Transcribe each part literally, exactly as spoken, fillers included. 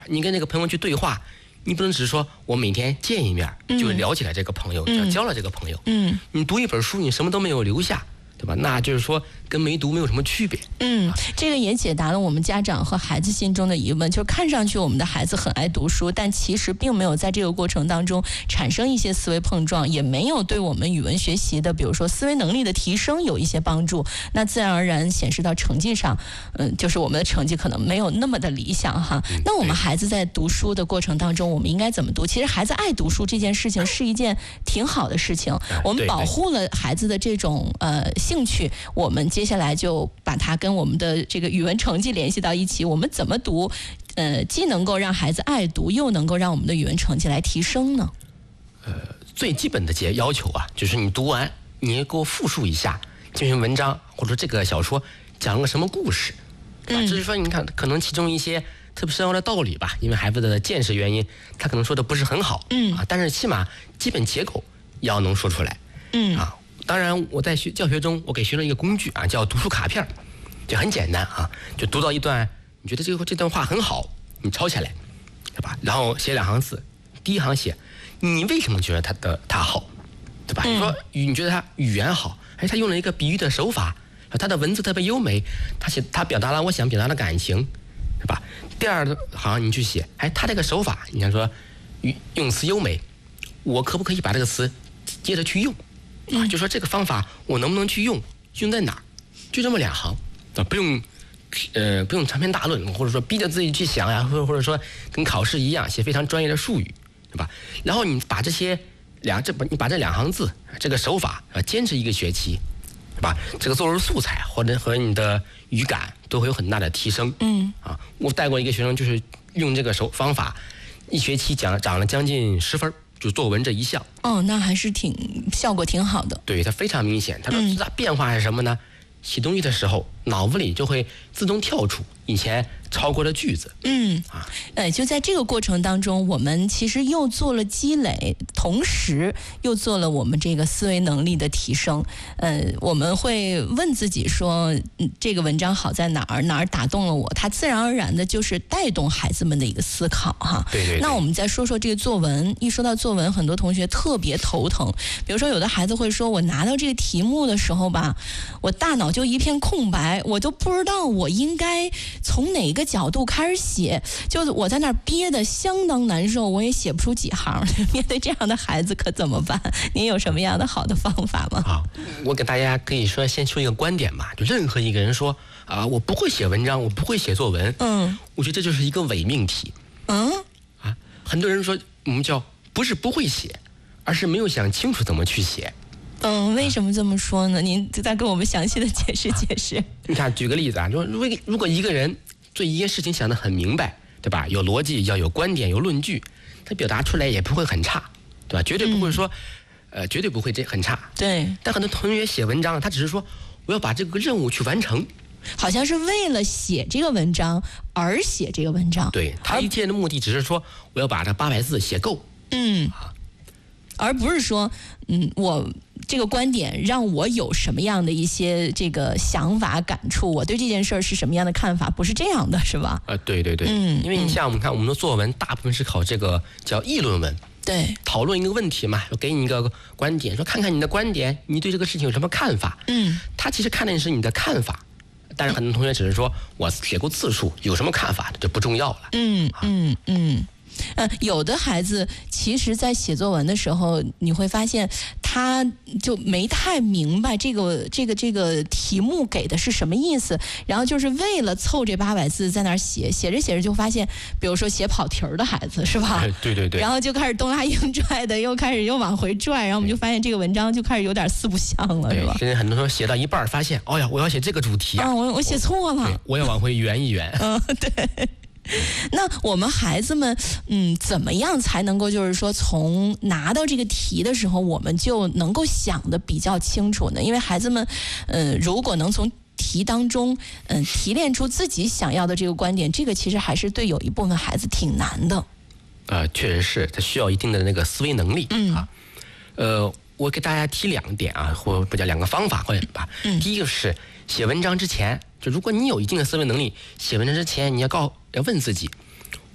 你跟那个朋友去对话，你不能只是说我每天见一面就聊起来这个朋友，嗯、交了这个朋友。嗯，你读一本书，你什么都没有留下，对吧？那就是说跟没读没有什么区别。 嗯，这个也解答了我们家长和孩子心中的疑问，就是看上去我们的孩子很爱读书，但其实并没有在这个过程当中产生一些思维碰撞，也没有对我们语文学习的，比如说思维能力的提升有一些帮助。那自然而然显示到成绩上，嗯，就是我们的成绩可能没有那么的理想哈。嗯、那我们孩子在读书的过程当中，我们应该怎么读？其实孩子爱读书这件事情是一件挺好的事情，我们保护了孩子的这种呃兴趣，我们接下来就把它跟我们的这个语文成绩联系到一起，我们怎么读，呃，既能够让孩子爱读，又能够让我们的语文成绩来提升呢？ 呃，最基本的节要求啊，就是你读完，你给我复述一下这篇文章或者这个小说讲了什么故事，对吧？嗯、至于说你看，可能其中一些特别深奥的道理吧，因为孩子的见识原因，他可能说的不是很好，嗯啊，但是起码基本结构要能说出来，嗯啊。当然，我在学教学中，我给学生一个工具啊，叫读书卡片，就很简单啊，就读到一段，你觉得这个这段话很好，你抄下来，对吧？然后写两行字，第一行写你为什么觉得它的它好，对吧？嗯、你说你觉得它语言好，哎，他用了一个比喻的手法，他的文字特别优美，他写他表达了我想表达的感情，对吧？第二行你去写，哎，他这个手法，你想说用词优美，我可不可以把这个词接着去用？啊，就说这个方法我能不能去用，用在哪儿？就这么两行，啊，不用，呃，不用长篇大论，或者说逼着自己去想呀，或者或者说跟考试一样写非常专业的术语，对吧？然后你把这些两这你把这两行字这个手法啊坚持一个学期，对吧？这个作文素材或者和你的语感都会有很大的提升。嗯，啊，我带过一个学生，就是用这个手方法，一学期讲涨了将近十分。就作文这一项， 哦，那还是挺效果挺好的。 对，它非常明显。他说最大变化是什么呢？嗯、写东西的时候，脑子里就会自动跳出以前抄过的句子。嗯啊， 呃，就在这个过程当中，我们其实又做了积累，同时又做了我们这个思维能力的提升。呃，我们会问自己说，嗯，这个文章好在哪儿？哪儿打动了我？它自然而然的就是带动孩子们的一个思考哈。 对 对, 对。 那我们再说说这个作文，一说到作文，很多同学特别头疼。比如说，有的孩子会说，我拿到这个题目的时候吧，我大脑就一片空白，我都不知道我应该从哪个角度开始写，就我在那儿憋得相当难受，我也写不出几行。面对这样的孩子可怎么办？您有什么样的好的方法吗？ 好，我给大家可以说先说一个观点吧，就任何一个人说啊，我不会写文章，我不会写作文，嗯，我觉得这就是一个伪命题。嗯，啊，很多人说我们叫不是不会写，而是没有想清楚怎么去写。 嗯，为什么这么说呢？您再给我们详细的解释解释。啊、 你看，举个例子啊，就如果如果一个人对一件事情想得很明白，对吧？有逻辑，要有观点，有论据，他表达出来也不会很差，对吧？绝对不会说，嗯、呃，绝对不会这很差。 对。 但很多同学写文章，他只是说我要把这个任务去完成， 好像是为了写这个文章而写这个文章。 对，他一切的目的只是说我要把这八百字写够。嗯。啊， 而不是说，嗯，我这个观点让我有什么样的一些这个想法感触，我对这件事儿是什么样的看法，不是这样的，是吧？ 呃，对对对，嗯，因为你像我们看我们的作文，大部分是考这个叫议论文， 对， 讨论一个问题嘛，给你一个观点，说看看你的观点，你对这个事情有什么看法？嗯，他其实看的是你的看法，但是很多同学只是说我写过字数，有什么看法这不重要了。 嗯嗯嗯。呃，有的孩子其实在写作文的时候，你会发现他就没太明白这个这个这个题目给的是什么意思，然后就是为了凑这八百字在那儿写，写着写着就发现，比如说写跑题儿的孩子是吧？ 对对对。 然后就开始东拉硬拽的，又开始又往回拽，然后我们就发现这个文章就开始有点四不像了，是吧？ 现在很多时候写到一半发现，哦呀，我要写这个主题啊， 啊我我写错了， 我要往回圆一圆。 嗯，对。那我们孩子们，嗯，怎么样才能够就是说，从拿到这个题的时候，我们就能够想得比较清楚呢？因为孩子们，呃，如果能从题当中，嗯、呃，提炼出自己想要的这个观点，这个其实还是对有一部分孩子挺难的。 呃，确实是，他需要一定的那个思维能力。嗯啊，呃，我给大家提两点啊，或不叫两个方法，或者吧。嗯。第一个是写文章之前，就如果你有一定的思维能力，写文章之前你要告要问自己，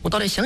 我到底想